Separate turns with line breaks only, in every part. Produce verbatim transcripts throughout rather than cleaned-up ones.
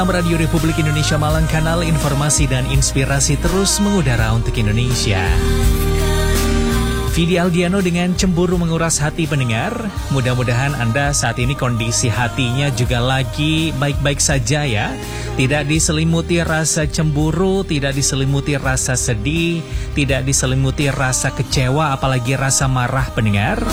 Radio Republik Indonesia Malang, kanal informasi dan inspirasi terus mengudara untuk Indonesia. Vidi Aldiano dengan cemburu menguras hati pendengar. Mudah-mudahan Anda saat ini kondisi hatinya juga lagi baik-baik saja ya. Tidak diselimuti rasa cemburu, tidak diselimuti rasa sedih, tidak diselimuti rasa kecewa, apalagi rasa marah pendengar.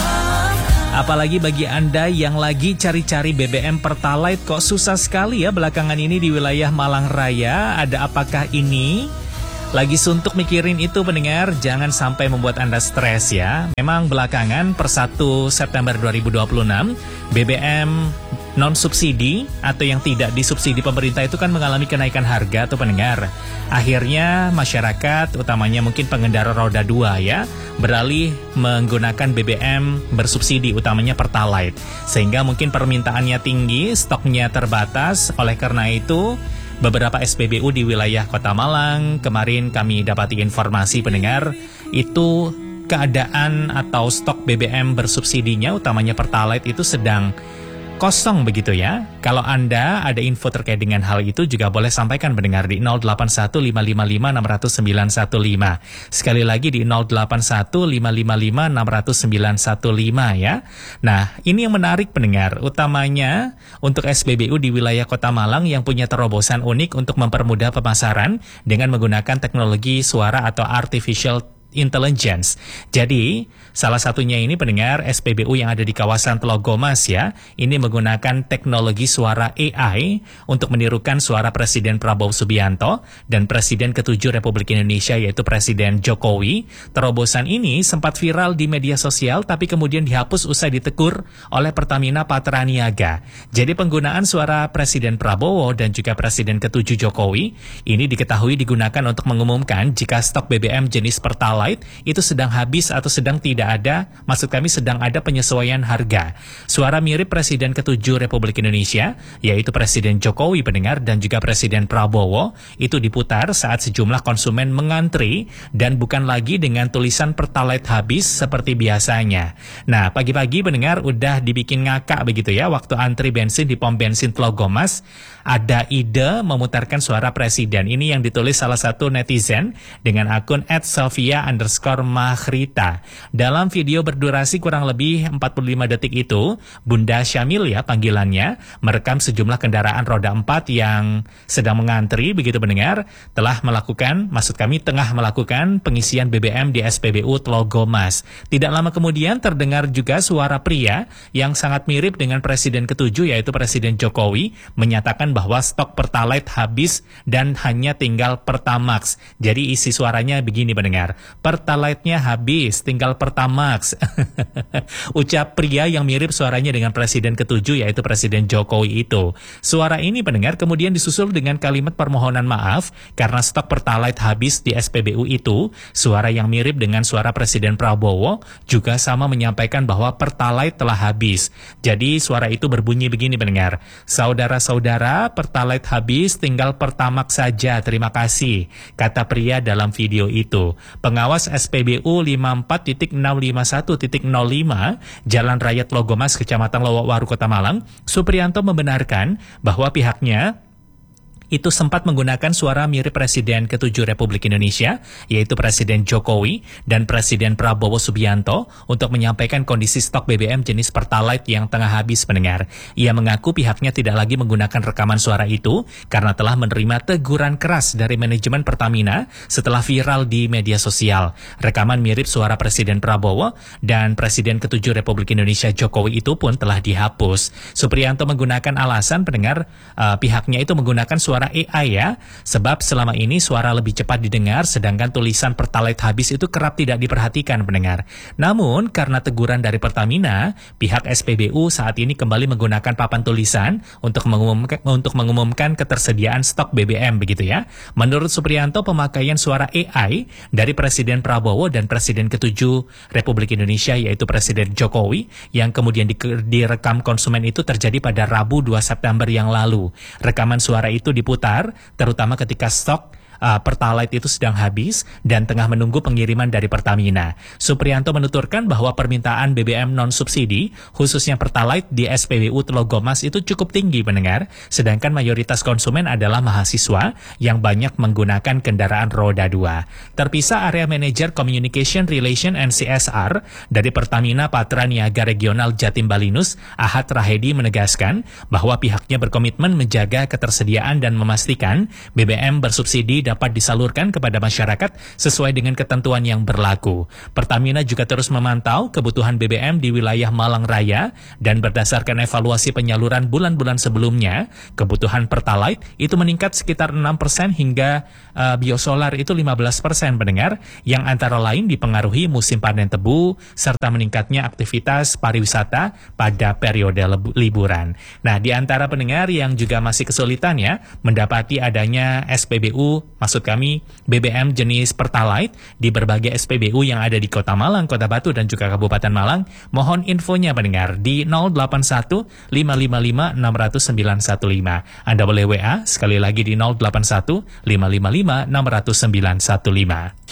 Apalagi bagi Anda yang lagi cari-cari B B M Pertalite, kok susah sekali ya belakangan ini di wilayah Malang Raya. Ada apakah ini? Lagi suntuk mikirin itu pendengar, jangan sampai membuat Anda stres ya. Memang belakangan per satu September dua ribu dua puluh enam, B B M non-subsidi atau yang tidak disubsidi pemerintah itu kan mengalami kenaikan harga tuh pendengar. Akhirnya masyarakat, utamanya mungkin pengendara roda dua ya, beralih menggunakan B B M bersubsidi, utamanya Pertalite. Sehingga mungkin permintaannya tinggi, stoknya terbatas. Oleh karena itu, beberapa S P B U di wilayah Kota Malang, kemarin kami dapati informasi pendengar, itu keadaan atau stok B B M bersubsidinya, utamanya Pertalite itu sedang kosong begitu ya. Kalau Anda ada info terkait dengan hal itu juga boleh sampaikan pendengar di nol delapan satu lima lima lima enam nol sembilan satu lima. Sekali lagi di nol delapan satu lima lima lima enam nol sembilan satu lima ya. Nah, ini yang menarik pendengar, utamanya untuk S P B U di wilayah Kota Malang yang punya terobosan unik untuk mempermudah pemasaran dengan menggunakan teknologi suara atau artificial intelligence. Jadi, salah satunya ini pendengar S P B U yang ada di kawasan Tlogomas ya, ini menggunakan teknologi suara A I untuk menirukan suara Presiden Prabowo Subianto dan Presiden ketujuh Republik Indonesia yaitu Presiden Jokowi. Terobosan ini sempat viral di media sosial tapi kemudian dihapus usai ditegur oleh Pertamina Patraniaga. Jadi penggunaan suara Presiden Prabowo dan juga Presiden ketujuh Jokowi ini diketahui digunakan untuk mengumumkan jika stok B B M jenis Pertalite itu sedang habis atau sedang tidak ada, maksud kami sedang ada penyesuaian harga. Suara mirip Presiden ketujuh Republik Indonesia, yaitu Presiden Jokowi pendengar dan juga Presiden Prabowo, itu diputar saat sejumlah konsumen mengantri dan bukan lagi dengan tulisan Pertalite habis seperti biasanya. Nah, pagi-pagi pendengar udah dibikin ngakak begitu ya, waktu antri bensin di pom bensin Tlogomas, ada ide memutarkan suara Presiden. Ini yang ditulis salah satu netizen dengan akun et sylvia underscore Mahrita. Dalam video berdurasi kurang lebih empat puluh lima detik itu, Bunda Syamil ya panggilannya, merekam sejumlah kendaraan roda empat yang sedang mengantri, begitu mendengar, telah melakukan, maksud kami tengah melakukan pengisian B B M di S P B U Tlogomas. Tidak lama kemudian terdengar juga suara pria yang sangat mirip dengan Presiden ketujuh yaitu Presiden Jokowi, menyatakan bahwa stok Pertalite habis dan hanya tinggal Pertamax. Jadi isi suaranya begini pendengar, Pertalite-nya habis, tinggal Pertamax. Ucap pria yang mirip suaranya dengan Presiden ketujuh yaitu Presiden Jokowi itu. Suara ini pendengar kemudian disusul dengan kalimat permohonan maaf karena stok Pertalite habis di S P B U itu. Suara yang mirip dengan suara Presiden Prabowo juga sama menyampaikan bahwa Pertalite telah habis. Jadi suara itu berbunyi begini pendengar, saudara-saudara, Pertalite habis, tinggal Pertamax saja, terima kasih, kata pria dalam video itu. Pengawas S P B U lima empat enam lima satu nol lima Jalan Raya Tlogomas, Kecamatan Lowokwaru, Kota Malang, Supriyanto membenarkan bahwa pihaknya itu sempat menggunakan suara mirip Presiden ketujuh Republik Indonesia, yaitu Presiden Jokowi dan Presiden Prabowo Subianto untuk menyampaikan kondisi stok B B M jenis Pertalite yang tengah habis pendengar. Ia mengaku pihaknya tidak lagi menggunakan rekaman suara itu karena telah menerima teguran keras dari manajemen Pertamina setelah viral di media sosial. Rekaman mirip suara Presiden Prabowo dan Presiden ketujuh Republik Indonesia Jokowi itu pun telah dihapus. Supriyanto menggunakan alasan pendengar uh, pihaknya itu menggunakan suara A I ya, sebab selama ini suara lebih cepat didengar sedangkan tulisan Pertalite habis itu kerap tidak diperhatikan pendengar. Namun karena teguran dari Pertamina, pihak S P B U saat ini kembali menggunakan papan tulisan untuk mengumumkan, untuk mengumumkan ketersediaan stok B B M begitu ya. Menurut Supriyanto, pemakaian suara A I dari Presiden Prabowo dan Presiden ketujuh Republik Indonesia yaitu Presiden Jokowi yang kemudian di, direkam konsumen itu terjadi pada Rabu dua September yang lalu. Rekaman suara itu di putar, terutama ketika stok uh, Pertalite itu sedang habis dan tengah menunggu pengiriman dari Pertamina. Supriyanto menuturkan bahwa permintaan B B M non-subsidi, khususnya Pertalite di S P B U Telogomas itu cukup tinggi pendengar, sedangkan mayoritas konsumen adalah mahasiswa yang banyak menggunakan kendaraan roda dua. Terpisah area manajer Communication Relation and C S R dari Pertamina Patra Niaga Regional Jatim Balinus, Ahad Rahedi menegaskan bahwa pihaknya berkomitmen menjaga ketersediaan dan memastikan B B M bersubsidi dapat disalurkan kepada masyarakat sesuai dengan ketentuan yang berlaku. Pertamina juga terus memantau kebutuhan B B M di wilayah Malang Raya dan berdasarkan evaluasi penyaluran bulan-bulan sebelumnya, kebutuhan Pertalite itu meningkat sekitar enam persen hingga uh, biosolar itu lima belas persen pendengar, yang antara lain dipengaruhi musim panen tebu serta meningkatnya aktivitas pariwisata pada periode liburan. Nah, di antara pendengar yang juga masih kesulitan ya mendapati adanya S P B U, maksud kami B B M jenis Pertalite di berbagai S P B U yang ada di Kota Malang, Kota Batu dan juga Kabupaten Malang, mohon infonya pendengar di nol delapan satu lima lima lima enam nol nol sembilan satu lima. Anda boleh W A sekali lagi di nol delapan satu lima lima lima enam nol nol sembilan satu lima.